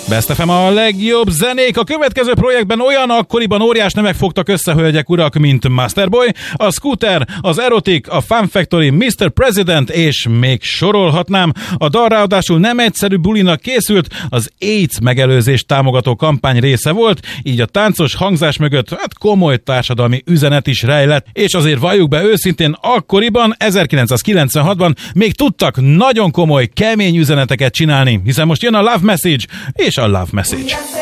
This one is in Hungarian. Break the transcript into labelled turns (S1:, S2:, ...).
S1: Best FM a legjobb zenék. A következő projektben olyan akkoriban óriás nevek fogtak össze, hölgyek, urak, mint Masterboy, a Scooter, az Erotic, a Fun Factory, Mr. President, és még sorolhatnám. A dal ráadásul nem egyszerű bulinak készült, az AIDS megelőzés támogató kampány része volt, így a táncos hangzás mögött komoly társadalmi üzenet is rejlett, és azért valljuk be őszintén, akkoriban, 1996-ban még tudtak nagyon komoly, kemény üzeneteket csinálni, hiszen most jön a Love Message és a Love Message.